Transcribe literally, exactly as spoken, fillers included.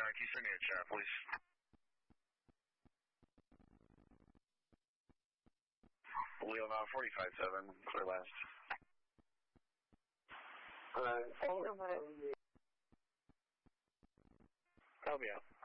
can you send me a chat, please? Leo nine forty-five seven, clear last. Uh, thank you for it. Copy out.